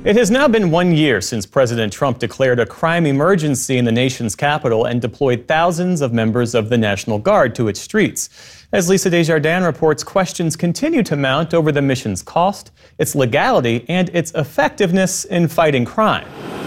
It has now been 1 year since President Trump declared a crime emergency in the nation's capital and deployed thousands of members of the National Guard to its streets. As Lisa Desjardins reports, questions continue to mount over the mission's cost, its legality, and its effectiveness in fighting crime.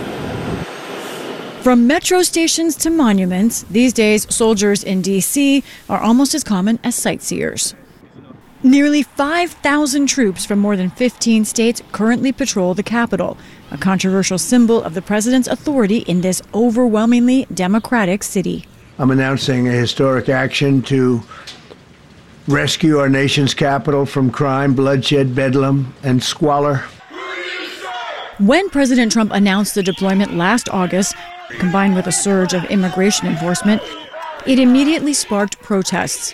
From metro stations to monuments, these days soldiers in D.C. are almost as common as sightseers. Nearly 5,000 troops from more than 15 states currently patrol the Capitol, a controversial symbol of the president's authority in this overwhelmingly Democratic city. I'm announcing a historic action to rescue our nation's capital from crime, bloodshed, bedlam, and squalor. When President Trump announced the deployment last August, combined with a surge of immigration enforcement, it immediately sparked protests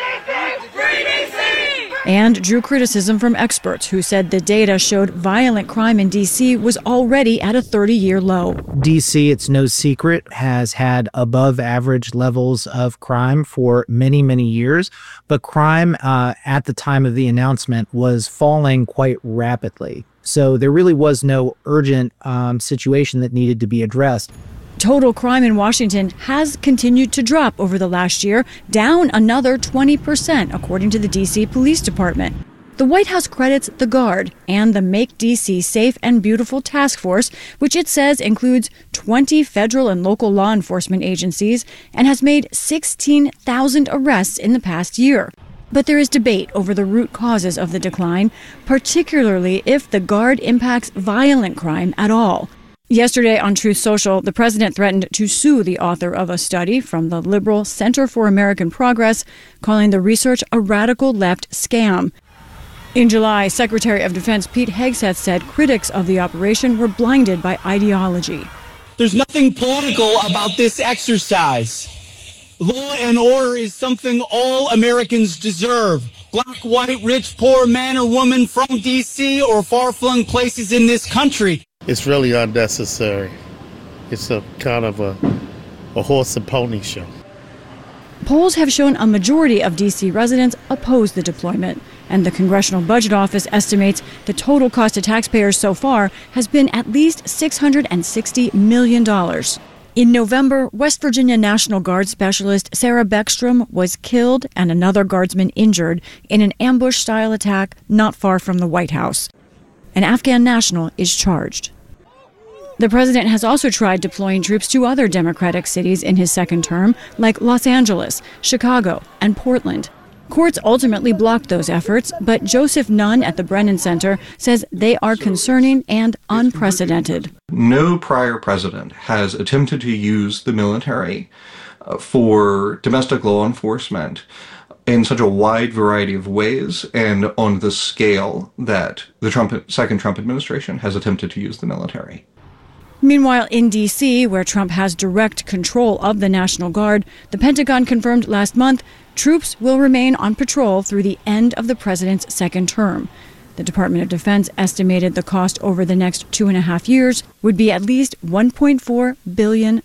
and drew criticism from experts who said the data showed violent crime in D.C. was already at a 30-year low. D.C., it's no secret, has had above average levels of crime for many, many years, but crime at the time of the announcement was falling quite rapidly. So there really was no urgent situation that needed to be addressed. Total crime in Washington has continued to drop over the last year, down another 20%, according to the D.C. Police Department. The White House credits the Guard and the Make D.C. Safe and Beautiful Task Force, which it says includes 20 federal and local law enforcement agencies and has made 16,000 arrests in the past year. But there is debate over the root causes of the decline, particularly if the Guard impacts violent crime at all. Yesterday on Truth Social, the president threatened to sue the author of a study from the liberal Center for American Progress, calling the research a radical left scam. In July, Secretary of Defense Pete Hegseth said critics of the operation were blinded by ideology. There's nothing political about this exercise. Law and order is something all Americans deserve. Black, white, rich, poor, man or woman from D.C. or far-flung places in this country. It's really unnecessary. It's a kind of a horse and pony show. Polls have shown a majority of D.C. residents oppose the deployment, and the Congressional Budget Office estimates the total cost to taxpayers so far has been at least $660 million. In November, West Virginia National Guard specialist Sarah Beckstrom was killed and another guardsman injured in an ambush-style attack not far from the White House. An Afghan national is charged. The president has also tried deploying troops to other Democratic cities in his second term, like Los Angeles, Chicago, and Portland. Courts ultimately blocked those efforts, but Joseph Nunn at the Brennan Center says they are concerning and unprecedented. No prior president has attempted to use the military for domestic law enforcement in such a wide variety of ways and on the scale that the second Trump administration has attempted to use the military. Meanwhile, in D.C., where Trump has direct control of the National Guard, the Pentagon confirmed last month troops will remain on patrol through the end of the president's second term. The Department of Defense estimated the cost over the next 2.5 years would be at least $1.4 billion.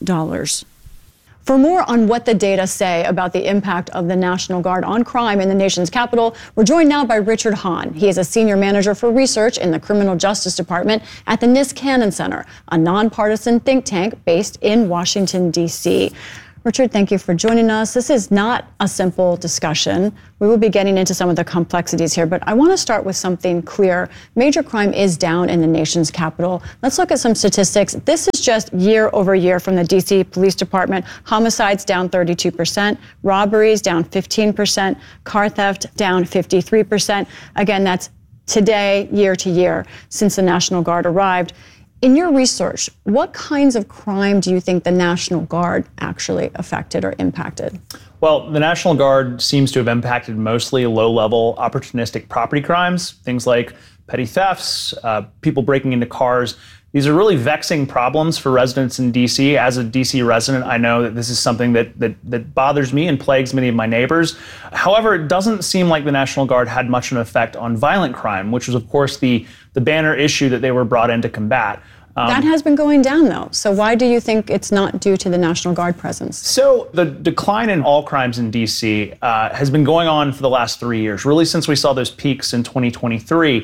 For more on what the data say about the impact of the National Guard on crime in the nation's capital, we're joined now by Richard Hahn. He is a senior manager for research in the Criminal Justice Department at the Niskanen Center, a nonpartisan think tank based in Washington, D.C. Richard, thank you for joining us. This is not a simple discussion. We will be getting into some of the complexities here, but I want to start with something clear. Major crime is down in the nation's capital. Let's look at some statistics. This is just year over year from the D.C. Police Department. Homicides down 32%, robberies down 15%, car theft down 53%. Again, that's today, year to year, since the National Guard arrived. In your research, what kinds of crime do you think the National Guard actually affected or impacted? Well, the National Guard seems to have impacted mostly low-level opportunistic property crimes, things like petty thefts, people breaking into cars. These are really vexing problems for residents in D.C. As a D.C. resident, I know that this is something that bothers me and plagues many of my neighbors. However, it doesn't seem like the National Guard had much of an effect on violent crime, which was, of course, the banner issue that they were brought in to combat. That has been going down, though. So why do you think it's not due to the National Guard presence? So the decline in all crimes in D.C. Has been going on for the last 3 years, really since we saw those peaks in 2023.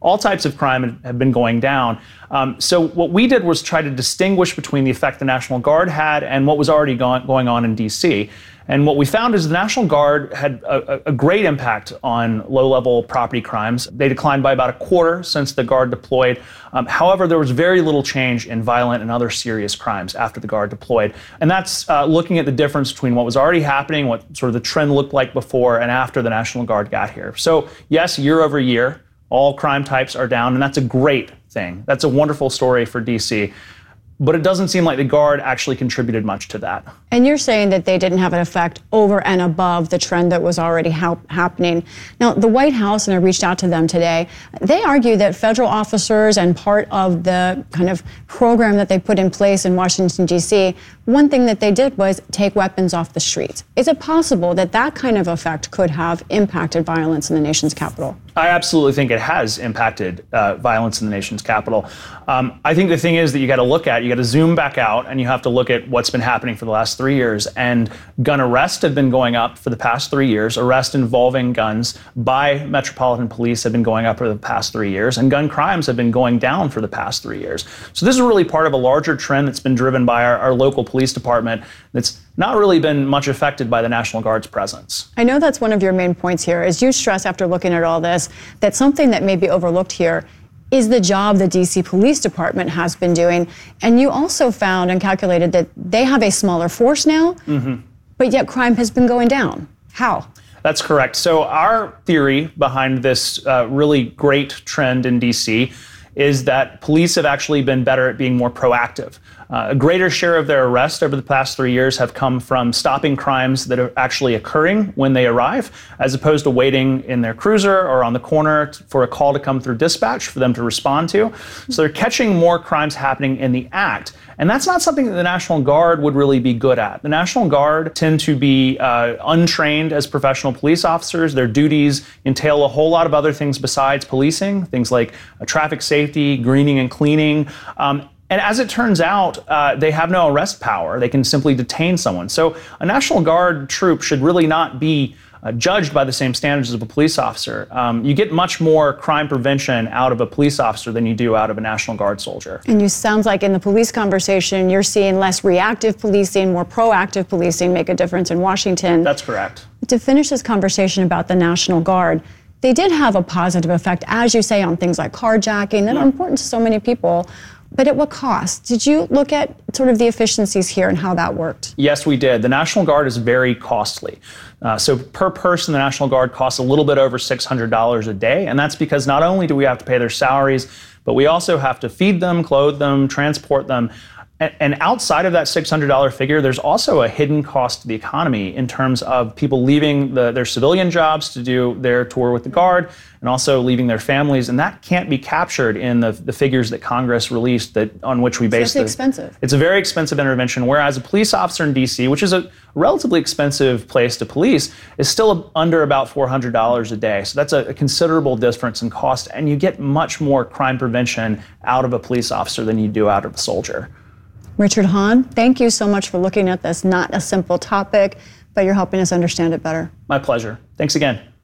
all types of crime have been going down. So what we did was try to distinguish between the effect the National Guard had and what was already going on in D.C. And what we found is the National Guard had a great impact on low-level property crimes. They declined by about a quarter since the Guard deployed. However, there was very little change in violent and other serious crimes after the Guard deployed. And that's looking at the difference between what was already happening, what sort of the trend looked like before and after the National Guard got here. So yes, year over year, all crime types are down, and that's a great thing. That's a wonderful story for D.C., but it doesn't seem like the Guard actually contributed much to that. And you're saying that they didn't have an effect over and above the trend that was already happening. Now, the White House, and I reached out to them today, they argue that federal officers and part of the kind of program that they put in place in Washington, D.C., one thing that they did was take weapons off the streets. Is it possible that that kind of effect could have impacted violence in the nation's capital? I absolutely think it has impacted violence in the nation's capital. I think the thing is that you got to zoom back out, and you have to look at what's been happening for the last 3 years. And gun arrests have been going up for the past 3 years. Arrests involving guns by Metropolitan Police have been going up for the past 3 years, and gun crimes have been going down for the past 3 years. So this is really part of a larger trend that's been driven by our local police department that's not really been much affected by the National Guard's presence. I know that's one of your main points here, is you stress after looking at all this that something that may be overlooked here is the job the D.C. Police Department has been doing. And you also found and calculated that they have a smaller force now, but yet crime has been going down. How? That's correct. So our theory behind this really great trend in D.C. is that police have actually been better at being more proactive. A greater share of their arrests over the past 3 years have come from stopping crimes that are actually occurring when they arrive, as opposed to waiting in their cruiser or on the corner for a call to come through dispatch for them to respond to. So they're catching more crimes happening in the act. And that's not something that the National Guard would really be good at. The National Guard tend to be untrained as professional police officers. Their duties entail a whole lot of other things besides policing, things like traffic safety, greening and cleaning. And as it turns out, they have no arrest power. They can simply detain someone. So a National Guard troop should really not be judged by the same standards as a police officer. You get much more crime prevention out of a police officer than you do out of a National Guard soldier. And you sounds like in the police conversation, you're seeing less reactive policing, more proactive policing make a difference in Washington. That's correct. To finish this conversation about the National Guard, they did have a positive effect, as you say, on things like carjacking that are important to so many people. But at what cost? Did you look at sort of the efficiencies here and how that worked? Yes, we did. The National Guard is very costly. So per person, the National Guard costs a little bit over $600 a day. And that's because not only do we have to pay their salaries, but we also have to feed them, clothe them, transport them. And outside of that $600 figure, there's also a hidden cost to the economy in terms of people leaving their civilian jobs to do their tour with the Guard and also leaving their families. And that can't be captured in the figures that Congress released on which we base this. It's expensive. It's a very expensive intervention, whereas a police officer in D.C., which is a relatively expensive place to police, is still under about $400 a day. So that's a considerable difference in cost, and you get much more crime prevention out of a police officer than you do out of a soldier. Richard Hahn, thank you so much for looking at this. Not a simple topic, but you're helping us understand it better. My pleasure. Thanks again.